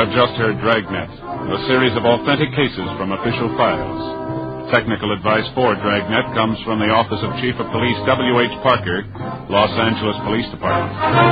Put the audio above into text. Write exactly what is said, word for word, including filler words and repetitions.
have just heard Dragnet, a series of authentic cases from official files. Technical advice for Dragnet comes from the Office of Chief of Police W H Parker, Los Angeles Police Department.